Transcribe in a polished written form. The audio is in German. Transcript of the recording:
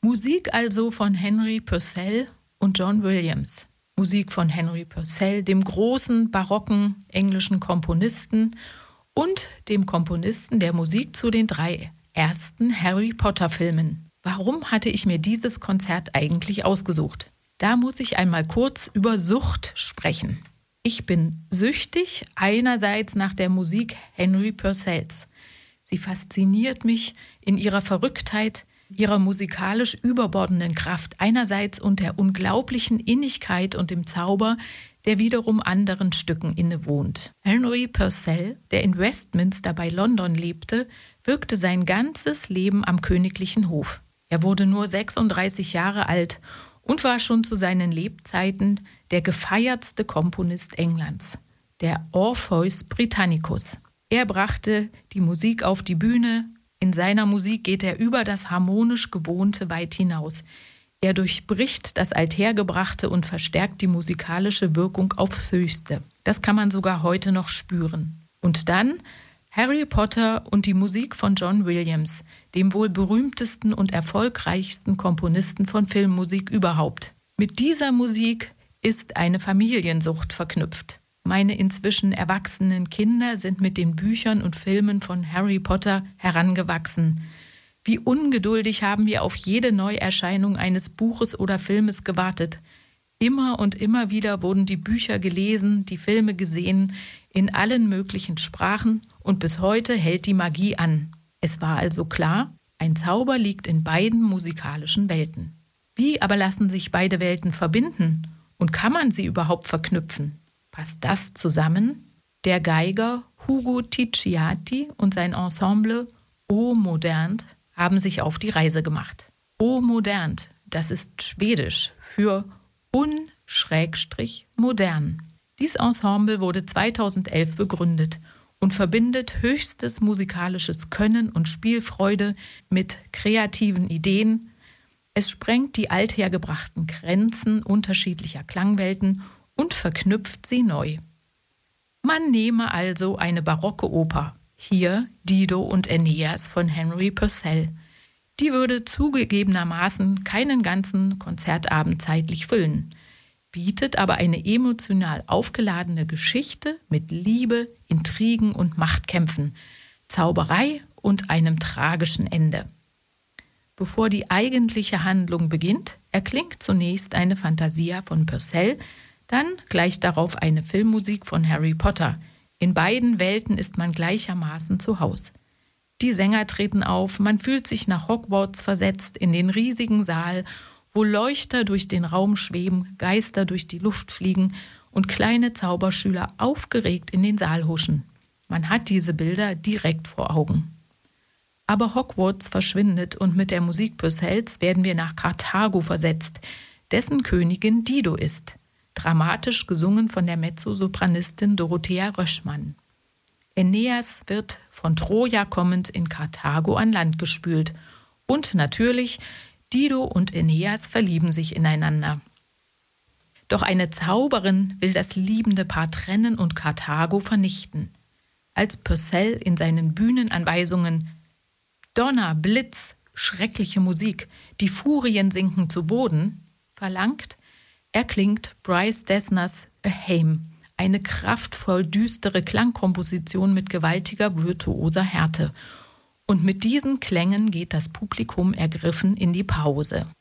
Musik also von Henry Purcell und John Williams. Musik von Henry Purcell, dem großen barocken englischen Komponisten und dem Komponisten der Musik zu den 3 ersten Harry Potter-Filmen. Warum hatte ich mir dieses Konzert eigentlich ausgesucht? Da muss ich einmal kurz über Sucht sprechen. Ich bin süchtig einerseits nach der Musik Henry Purcells. Sie fasziniert mich in ihrer Verrücktheit, ihrer musikalisch überbordenden Kraft einerseits und der unglaublichen Innigkeit und dem Zauber, der wiederum anderen Stücken innewohnt. Henry Purcell, der in Westminster bei London lebte, wirkte sein ganzes Leben am königlichen Hof. Er wurde nur 36 Jahre alt und war schon zu seinen Lebzeiten der gefeiertste Komponist Englands, der Orpheus Britannicus. Er brachte die Musik auf die Bühne. In seiner Musik geht er über das harmonisch Gewohnte weit hinaus. Er durchbricht das Althergebrachte und verstärkt die musikalische Wirkung aufs Höchste. Das kann man sogar heute noch spüren. Und dann Harry Potter und die Musik von John Williams, dem wohl berühmtesten und erfolgreichsten Komponisten von Filmmusik überhaupt. Mit dieser Musik ist eine Familiensucht verknüpft. Meine inzwischen erwachsenen Kinder sind mit den Büchern und Filmen von Harry Potter herangewachsen. Wie ungeduldig haben wir auf jede Neuerscheinung eines Buches oder Filmes gewartet. Immer und immer wieder wurden die Bücher gelesen, die Filme gesehen, in allen möglichen Sprachen und bis heute hält die Magie an. Es war also klar, ein Zauber liegt in beiden musikalischen Welten. Wie aber lassen sich beide Welten verbinden und kann man sie überhaupt verknüpfen? Passt das zusammen? Der Geiger Hugo Ticciati und sein Ensemble O Modernt haben sich auf die Reise gemacht. O Modernt, das ist Schwedisch für un-modern. Dies Ensemble wurde 2011 begründet und verbindet höchstes musikalisches Können und Spielfreude mit kreativen Ideen. Es sprengt die althergebrachten Grenzen unterschiedlicher Klangwelten und verknüpft sie neu. Man nehme also eine barocke Oper, hier Dido und Aeneas von Henry Purcell. Die würde zugegebenermaßen keinen ganzen Konzertabend zeitlich füllen, bietet aber eine emotional aufgeladene Geschichte mit Liebe, Intrigen und Machtkämpfen, Zauberei und einem tragischen Ende. Bevor die eigentliche Handlung beginnt, erklingt zunächst eine Fantasia von Purcell, dann gleich darauf eine Filmmusik von Harry Potter. In beiden Welten ist man gleichermaßen zu Haus. Die Sänger treten auf, man fühlt sich nach Hogwarts versetzt in den riesigen Saal, wo Leuchter durch den Raum schweben, Geister durch die Luft fliegen und kleine Zauberschüler aufgeregt in den Saal huschen. Man hat diese Bilder direkt vor Augen. Aber Hogwarts verschwindet und mit der Musik Purcells werden wir nach Karthago versetzt, dessen Königin Dido ist. Dramatisch gesungen von der Mezzosopranistin Dorothea Röschmann. Aeneas wird von Troja kommend in Karthago an Land gespült. Und natürlich, Dido und Aeneas verlieben sich ineinander. Doch eine Zauberin will das liebende Paar trennen und Karthago vernichten. Als Purcell in seinen Bühnenanweisungen Donner, Blitz, schreckliche Musik, die Furien sinken zu Boden verlangt, erklingt Bryce Dessners A Hymn, eine kraftvoll düstere Klangkomposition mit gewaltiger virtuoser Härte. Und mit diesen Klängen geht das Publikum ergriffen in die Pause.